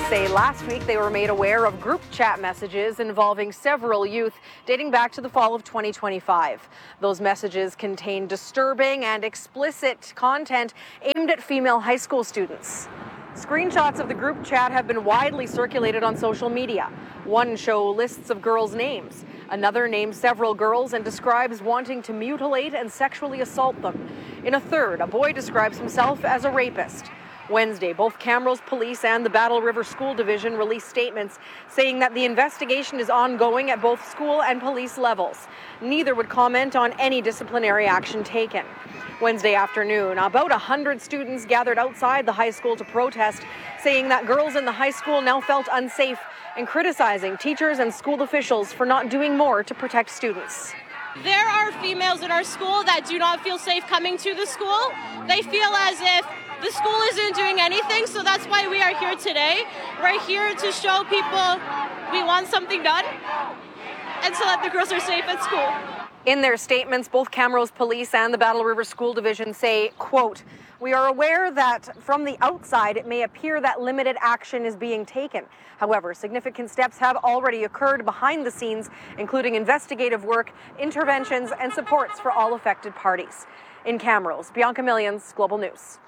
say last week they were made aware of group chat messages involving several youth dating back to the fall of 2025. Those messages contain disturbing and explicit content aimed at female high school students. Screenshots of the group chat have been widely circulated on social media. One shows lists of girls' names. Another names several girls and describes wanting to mutilate and sexually assault them. In a third, a boy describes himself as a rapist. Wednesday, both Camrose Police and the Battle River School Division released statements saying that the investigation is ongoing at both school and police levels. Neither would comment on any disciplinary action taken. Wednesday afternoon, about 100 students gathered outside the high school to protest, saying that girls in the high school now felt unsafe and criticizing teachers and school officials for not doing more to protect students. There are females in our school that do not feel safe coming to the school. They feel as if the school isn't doing anything, so that's why we are here today. We're here to show people we want something done and so that the girls are safe at school. In their statements, both Camrose Police and the Battle River School Division say, quote, "We are aware that from the outside it may appear that limited action is being taken. However, significant steps have already occurred behind the scenes, including investigative work, interventions, and supports for all affected parties." In Camrose, Bianca Millions, Global News.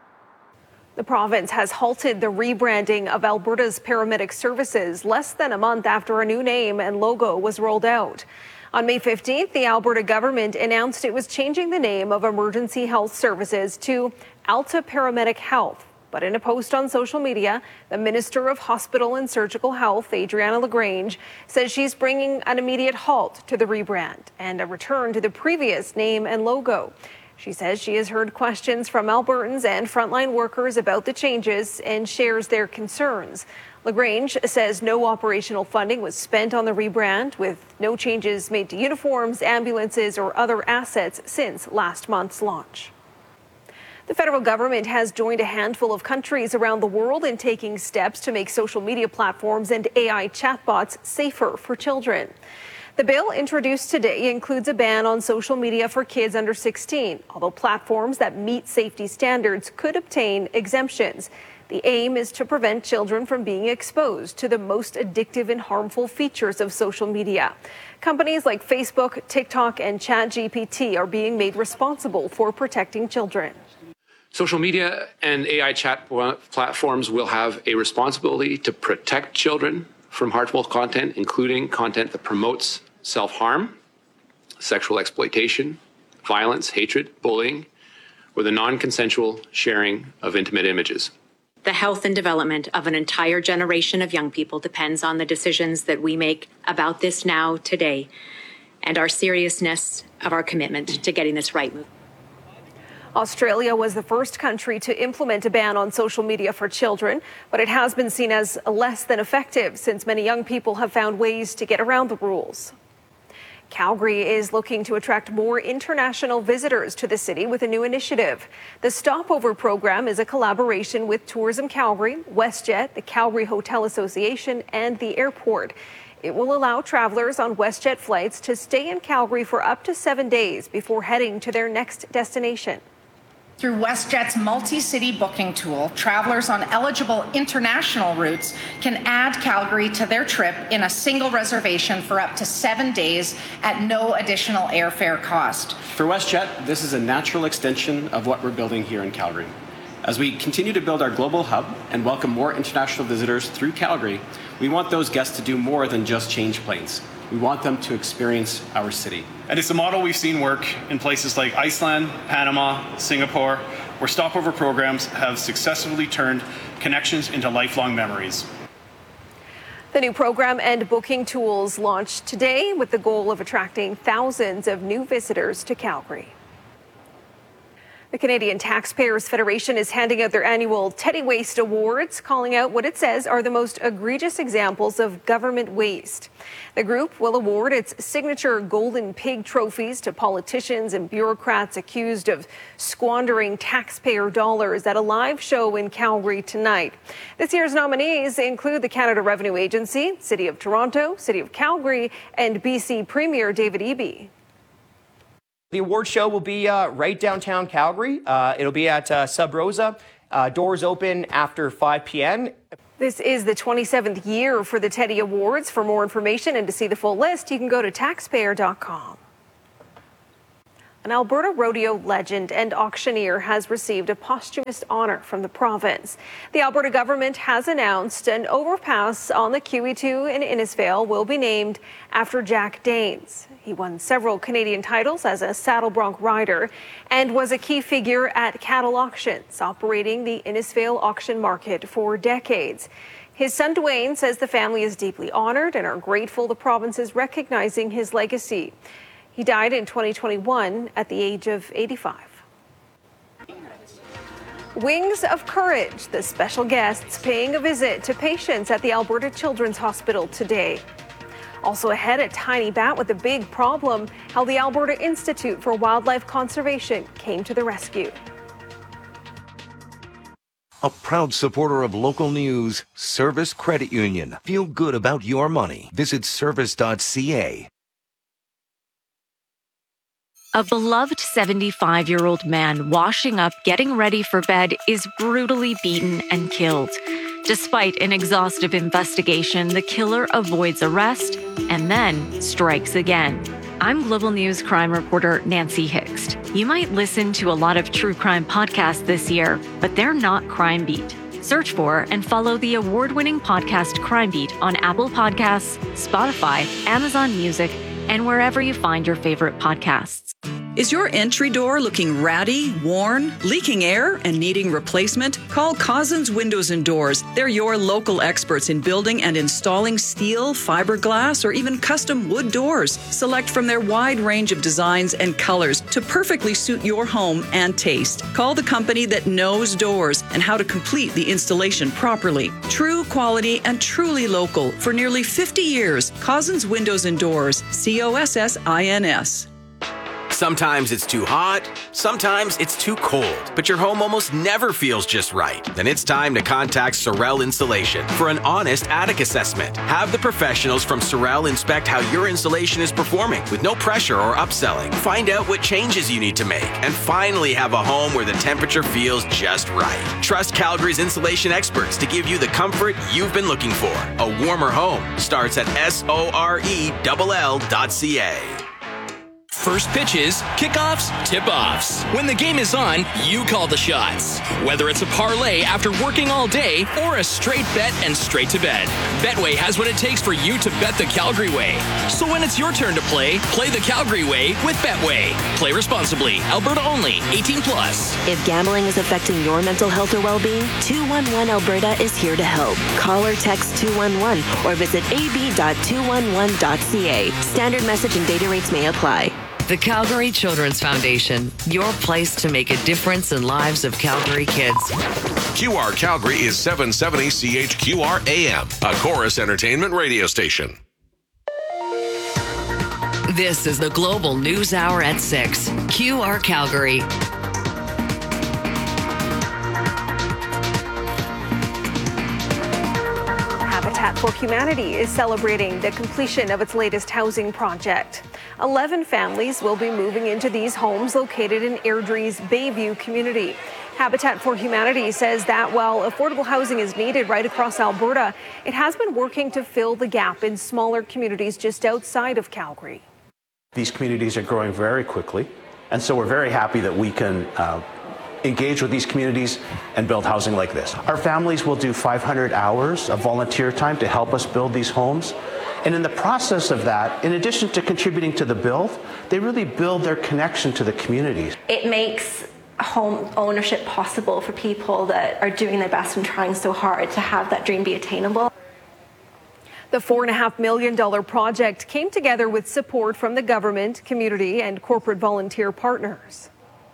The province has halted the rebranding of Alberta's paramedic services less than a month after a new name and logo was rolled out. On May 15th, the Alberta government announced it was changing the name of Emergency Health Services to Alta Paramedic Health. But in a post on social media, the Minister of Hospital and Surgical Health, Adriana LaGrange, says she's bringing an immediate halt to the rebrand and a return to the previous name and logo. She says she has heard questions from Albertans and frontline workers about the changes and shares their concerns. LaGrange says no operational funding was spent on the rebrand, with no changes made to uniforms, ambulances, or other assets since last month's launch. The federal government has joined a handful of countries around the world in taking steps to make social media platforms and AI chatbots safer for children. The bill introduced today includes a ban on social media for kids under 16, although platforms that meet safety standards could obtain exemptions. The aim is to prevent children from being exposed to the most addictive and harmful features of social media. Companies like Facebook, TikTok, and ChatGPT are being made responsible for protecting children. Social media and AI chat platforms will have a responsibility to protect children from harmful content, including content that promotes self-harm, sexual exploitation, violence, hatred, bullying, or the non-consensual sharing of intimate images. The health and development of an entire generation of young people depends on the decisions that we make about this now, today, and our seriousness of our commitment to getting this right. Australia was the first country to implement a ban on social media for children, but it has been seen as less than effective since many young people have found ways to get around the rules. Calgary is looking to attract more international visitors to the city with a new initiative. The Stopover program is a collaboration with Tourism Calgary, WestJet, the Calgary Hotel Association, and the airport. It will allow travelers on WestJet flights to stay in Calgary for up to 7 days before heading to their next destination. Through WestJet's multi-city booking tool, travelers on eligible international routes can add Calgary to their trip in a single reservation for up to 7 days at no additional airfare cost. For WestJet, this is a natural extension of what we're building here in Calgary. As we continue to build our global hub and welcome more international visitors through Calgary, we want those guests to do more than just change planes. We want them to experience our city. And it's a model we've seen work in places like Iceland, Panama, Singapore, where stopover programs have successfully turned connections into lifelong memories. The new program and booking tools launched today with the goal of attracting thousands of new visitors to Calgary. The Canadian Taxpayers Federation is handing out their annual Teddy Waste Awards, calling out what it says are the most egregious examples of government waste. The group will award its signature Golden Pig trophies to politicians and bureaucrats accused of squandering taxpayer dollars at a live show in Calgary tonight. This year's nominees include the Canada Revenue Agency, City of Toronto, City of Calgary, and BC Premier David Eby. The award show will be right downtown Calgary. It'll be at Sub Rosa. Doors open after 5 p.m. This is the 27th year for the Teddy Awards. For more information and to see the full list, you can go to taxpayer.com. An Alberta rodeo legend and auctioneer has received a posthumous honor from the province. The Alberta government has announced an overpass on the QE2 in Innisfail will be named after Jack Danes. He won several Canadian titles as a saddle bronc rider and was a key figure at cattle auctions, operating the Innisfail auction market for decades. His son Dwayne says the family is deeply honored and are grateful the province is recognizing his legacy. He died in 2021 at the age of 85. Wings of Courage, the special guests paying a visit to patients at the Alberta Children's Hospital today. Also ahead, a tiny bat with a big problem, how the Alberta Institute for Wildlife Conservation came to the rescue. A proud supporter of local news, Service Credit Union. Feel good about your money. Visit service.ca. A beloved 75-year-old man washing up, getting ready for bed, is brutally beaten and killed. Despite an exhaustive investigation, the killer avoids arrest and then strikes again. I'm Global News crime reporter Nancy Hixt. You might listen to a lot of true crime podcasts this year, but they're not Crime Beat. Search for and follow the award-winning podcast Crime Beat on Apple Podcasts, Spotify, Amazon Music, and wherever you find your favorite podcasts. Is your entry door looking ratty, worn, leaking air, and needing replacement? Call Cousins Windows and Doors. They're your local experts in building and installing steel, fiberglass, or even custom wood doors. Select from their wide range of designs and colors to perfectly suit your home and taste. Call the company that knows doors and how to complete the installation properly. True quality and truly local for nearly 50 years. Cousins Windows and Doors. COSSINS. Sometimes it's too hot, sometimes it's too cold, but your home almost never feels just right. Then it's time to contact Sorel Insulation for an honest attic assessment. Have the professionals from Sorel inspect how your insulation is performing with no pressure or upselling. Find out what changes you need to make and finally have a home where the temperature feels just right. Trust Calgary's insulation experts to give you the comfort you've been looking for. A warmer home starts at sorell.ca. First pitches, kickoffs, tip-offs. When the game is on, you call the shots. Whether it's a parlay after working all day or a straight bet and straight to bed, Betway has what it takes for you to bet the Calgary way. So when it's your turn to play the Calgary way with Betway. Play responsibly. Alberta only. 18+. If gambling is affecting your mental health or well-being, 211 Alberta is here to help. Call or text 211 or visit ab.211.ca. Standard message and data rates may apply. The Calgary Children's Foundation, your place to make a difference in lives of Calgary kids. QR Calgary is 770 CHQR AM, a Chorus Entertainment radio station. This is the Global News Hour at 6. QR Calgary. Habitat for Humanity is celebrating the completion of its latest housing project. 11 families will be moving into these homes located in Airdrie's Bayview community. Habitat for Humanity says that while affordable housing is needed right across Alberta, it has been working to fill the gap in smaller communities just outside of Calgary. These communities are growing very quickly, and so we're very happy that we can engage with these communities and build housing like this. Our families will do 500 hours of volunteer time to help us build these homes. And in the process of that, in addition to contributing to the build, they really build their connection to the communities. It makes home ownership possible for people that are doing their best and trying so hard to have that dream be attainable. The $4.5 million project came together with support from the government, community, and corporate volunteer partners.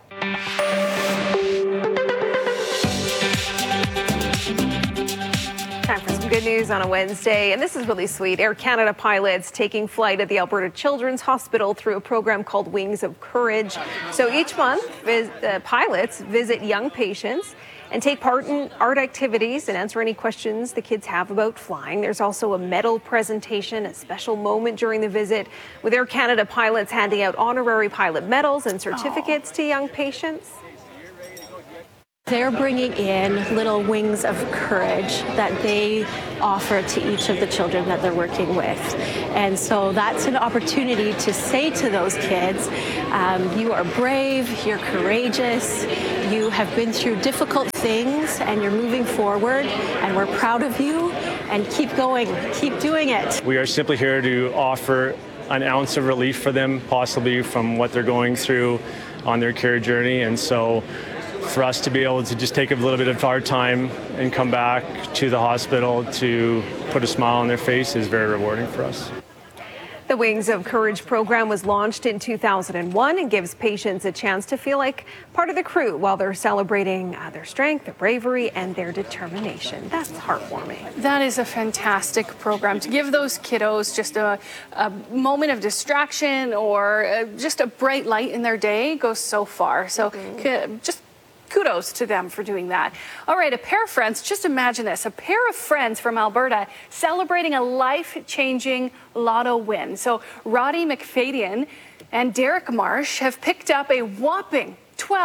Time for some good news on a Wednesday, and this is really sweet. Air Canada pilots taking flight at the Alberta Children's Hospital through a program called Wings of Courage. So each month, pilots visit young patients and take part in art activities and answer any questions the kids have about flying. There's also a medal presentation, a special moment during the visit, with Air Canada pilots handing out honorary pilot medals and certificates to young patients. They're bringing in little wings of courage that they offer to each of the children that they're working with. And so that's an opportunity to say to those kids, you are brave, you're courageous, you have been through difficult things, and you're moving forward, and we're proud of you, and keep going, keep doing it. We are simply here to offer an ounce of relief for them, possibly from what they're going through on their care journey. And so for us to be able to just take a little bit of our time and come back to the hospital to put a smile on their face is very rewarding for us. The Wings of Courage program was launched in 2001 and gives patients a chance to feel like part of the crew while they're celebrating their strength, their bravery, and their determination. That's heartwarming. That is a fantastic program to give those kiddos just a moment of distraction or just a bright light in their day goes so far. So just kudos to them for doing that. All right, a pair of friends, just imagine this, a pair of friends from Alberta celebrating a life-changing lotto win. So Roddy McFadyen and Derek Marsh have picked up a whopping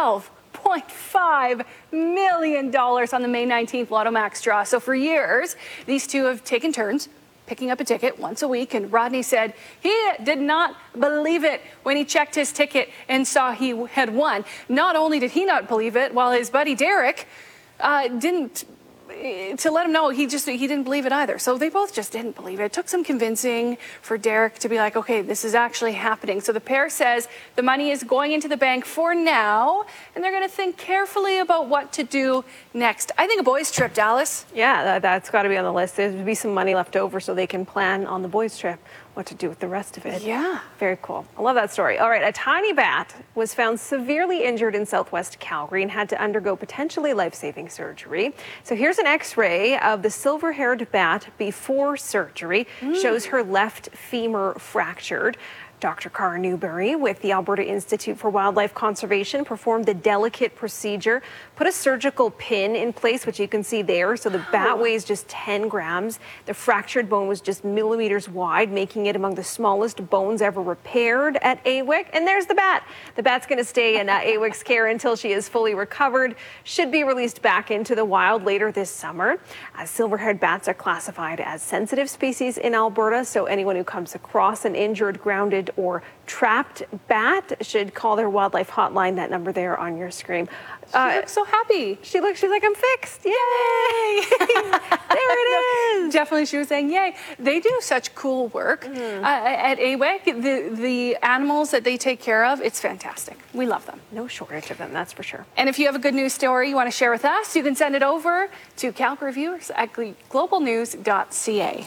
$12.5 million on the May 19th Lotto Max draw. So for years, these two have taken turns picking up a ticket once a week, and Rodney said he did not believe it when he checked his ticket and saw he had won. Not only did he not believe it, while his buddy Derek didn't, to let him know, he didn't believe it either. So they both just didn't believe it. It took some convincing for Derek to be like, okay, this is actually happening. So the pair says the money is going into the bank for now, and they're going to think carefully about what to do next. I think a boys' trip, Dallas. Yeah, that's got to be on the list. There'll be some money left over so they can plan on the boys' trip what to do with the rest of it. Yeah. Very cool. I love that story. All right, a tiny bat was found severely injured in southwest Calgary and had to undergo potentially life-saving surgery. So here's an x-ray of the silver-haired bat before surgery. Shows her left femur fractured. Dr. Cara Newberry with the Alberta Institute for Wildlife Conservation performed the delicate procedure, put a surgical pin in place, which you can see there. So the bat weighs just 10 grams. The fractured bone was just millimeters wide, making it among the smallest bones ever repaired at AWIC. And there's the bat. The bat's going to stay in AWIC's care until she is fully recovered. Should be released back into the wild later this summer. Silver-haired bats are classified as sensitive species in Alberta, so anyone who comes across an injured, grounded, or trapped bat should call their wildlife hotline, that number there on your screen. She looks so happy. She's like, I'm fixed. Yay! There it is. Definitely, she was saying, yay. They do such cool work at AWIC. The animals that they take care of, it's fantastic. We love them. No shortage of them, that's for sure. And if you have a good news story you want to share with us, you can send it over to Calgary viewers at globalnews.ca.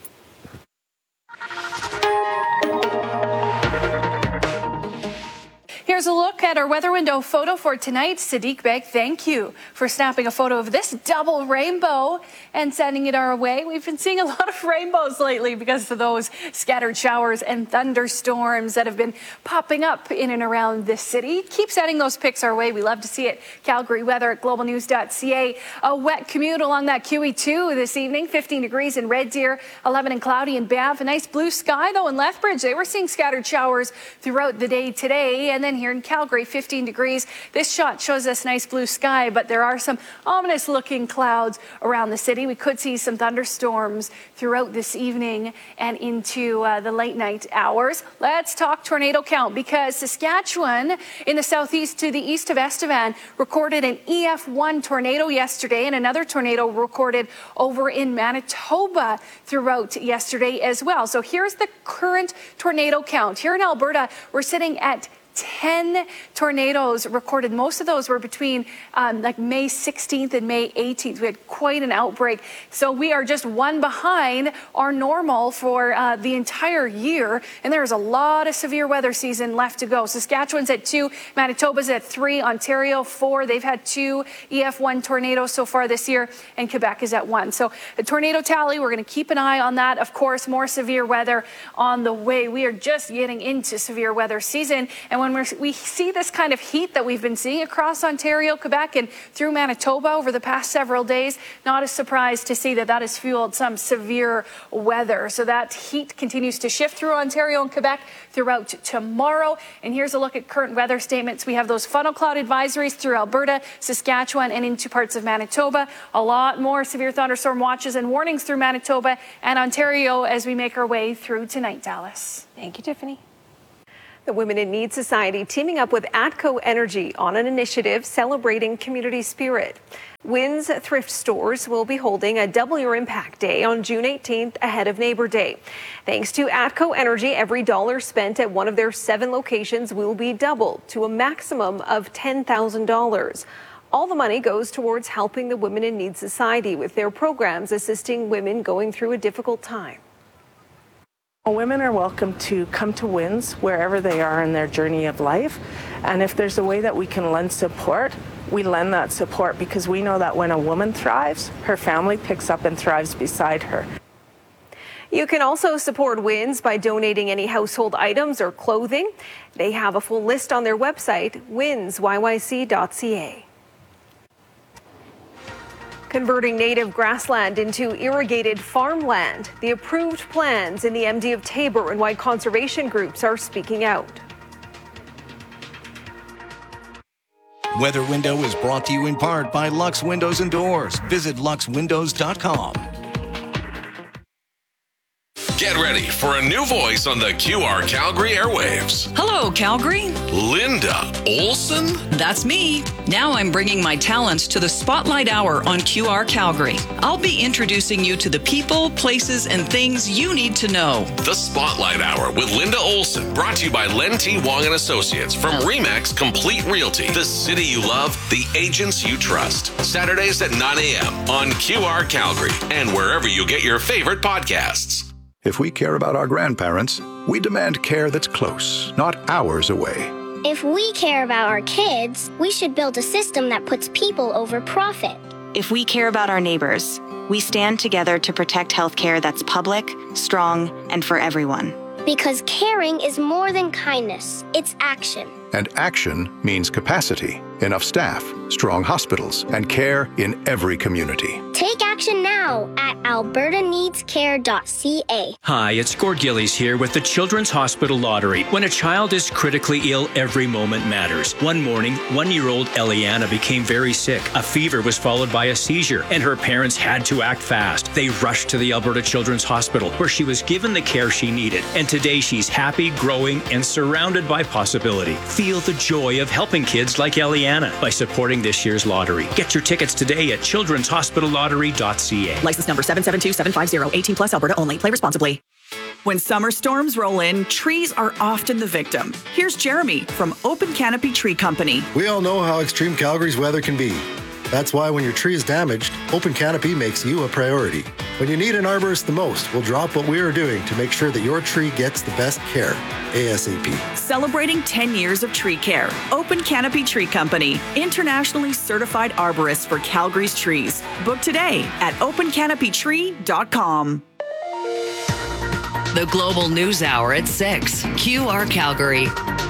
Here's a look at our weather window photo for tonight. Sadiq Beg, thank you for snapping a photo of this double rainbow and sending it our way. We've been seeing a lot of rainbows lately because of those scattered showers and thunderstorms that have been popping up in and around this city. Keep sending those pics our way. We love to see it. Calgary weather at globalnews.ca. A wet commute along that QE2 this evening. 15 degrees in Red Deer, 11 and cloudy in Banff. A nice blue sky, though, in Lethbridge. They were seeing scattered showers throughout the day today. And then here in Calgary, 15 degrees. This shot shows us nice blue sky, but there are some ominous looking clouds around the city. We could see some thunderstorms throughout this evening and into the late night hours. Let's talk tornado count, because Saskatchewan in the southeast to the east of Estevan recorded an EF1 tornado yesterday, and another tornado recorded over in Manitoba throughout yesterday as well. So here's the current tornado count. Here in Alberta, we're sitting at 10 tornadoes recorded. Most of those were between like May 16th and May 18th. We had quite an outbreak. So we are just one behind our normal for the entire year. And there's a lot of severe weather season left to go. Saskatchewan's at 2, Manitoba's at 3, Ontario 4. They've had 2 EF1 tornadoes so far this year, and Quebec is at 1. So the tornado tally, we're going to keep an eye on that. Of course, more severe weather on the way. We are just getting into severe weather season. And when we see this kind of heat that we've been seeing across Ontario, Quebec, and through Manitoba over the past several days, not a surprise to see that has fueled some severe weather. So that heat continues to shift through Ontario and Quebec throughout tomorrow. And here's a look at current weather statements. We have those funnel cloud advisories through Alberta, Saskatchewan, and into parts of Manitoba. A lot more severe thunderstorm watches and warnings through Manitoba and Ontario as we make our way through tonight, Dallas. Thank you, Tiffany. The Women in Need Society teaming up with ATCO Energy on an initiative celebrating community spirit. Wynn's thrift stores will be holding a Double Your Impact Day on June 18th ahead of Neighbor Day. Thanks to ATCO Energy, every dollar spent at one of their 7 locations will be doubled to a maximum of $10,000. All the money goes towards helping the Women in Need Society with their programs assisting women going through a difficult time. Women are welcome to come to Wynn's wherever they are in their journey of life. And if there's a way that we can lend support, we lend that support, because we know that when a woman thrives, her family picks up and thrives beside her. You can also support Wynn's by donating any household items or clothing. They have a full list on their website, wynnsyyc.ca. Converting native grassland into irrigated farmland. The approved plans in the MD of Taber and why conservation groups are speaking out. Weather Window is brought to you in part by Lux Windows and Doors. Visit luxwindows.com. Get ready for a new voice on the QR Calgary airwaves. Hello, Calgary. Linda Olson? That's me. Now I'm bringing my talents to the Spotlight Hour on QR Calgary. I'll be introducing you to the people, places, and things you need to know. The Spotlight Hour with Linda Olson, brought to you by Len T. Wong and Associates from RE/MAX Complete Realty. The city you love, the agents you trust. Saturdays at 9 a.m. on QR Calgary and wherever you get your favorite podcasts. If we care about our grandparents, we demand care that's close, not hours away. If we care about our kids, we should build a system that puts people over profit. If we care about our neighbors, we stand together to protect healthcare that's public, strong, and for everyone. Because caring is more than kindness, it's action. And action means capacity, enough staff, strong hospitals, and care in every community. Take action now at albertaneedscare.ca. Hi, it's Gord Gillies here with the Children's Hospital Lottery. When a child is critically ill, every moment matters. One morning, 1-year-old Eliana became very sick. A fever was followed by a seizure, and her parents had to act fast. They rushed to the Alberta Children's Hospital, where she was given the care she needed. And today she's happy, growing, and surrounded by possibility. Feel the joy of helping kids like Eliana by supporting this year's lottery. Get your tickets today at childrenshospitallottery.ca. License number 772750, 18 plus Alberta only. Play responsibly. When summer storms roll in, trees are often the victim. Here's Jeremy from Open Canopy Tree Company. We all know how extreme Calgary's weather can be. That's why when your tree is damaged, Open Canopy makes you a priority. When you need an arborist the most, we'll drop what we are doing to make sure that your tree gets the best care, ASAP. Celebrating 10 years of tree care. Open Canopy Tree Company, internationally certified arborists for Calgary's trees. Book today at opencanopytree.com. The Global News Hour at 6. QR Calgary.